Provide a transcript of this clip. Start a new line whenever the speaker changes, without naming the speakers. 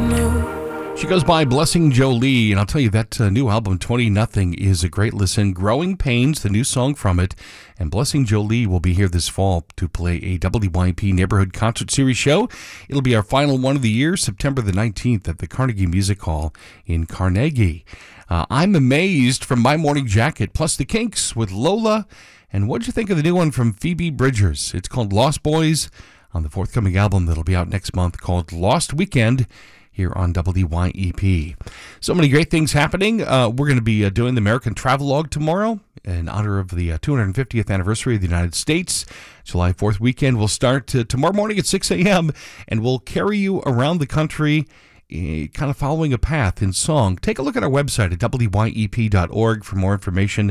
She goes by Blessing Jolie, and I'll tell you that new album, 20 Nothing, is a great listen. Growing Pains, the new song from it, and Blessing Jolie will be here this fall to play a WYP Neighborhood Concert Series show. It'll be our final one of the year, September the 19th at the Carnegie Music Hall in Carnegie. I'm Amazed from My Morning Jacket, plus the Kinks with Lola. And what'd you think of the new one from Phoebe Bridgers? It's called Lost Boys on the forthcoming album that'll be out next month called Lost Weekend, here on WYEP. So many great things happening. We're going to be doing the American Travelogue tomorrow in honor of the 250th anniversary of the United States. July 4th weekend will start tomorrow morning at 6 a.m. and we'll carry you around the country kind of following a path in song. Take a look at our website at wyep.org for more information.